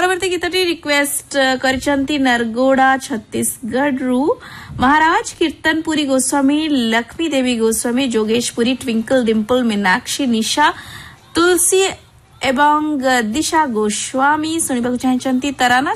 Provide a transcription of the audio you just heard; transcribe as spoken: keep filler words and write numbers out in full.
परवर्ती गीतटी रिक्वेस्ट करिसंती नरगोड़ा छत्तीसगढ़ रु महाराज कीर्तनपुरी गोस्वामी, लक्ष्मी देवी गोस्वामी, जोगेशपुरी, ट्विंकल डिम्पल, मीनाक्षी, निशा, तुलसी एवं दिशा गोस्वामी शुणिबाकु चाहंती तराना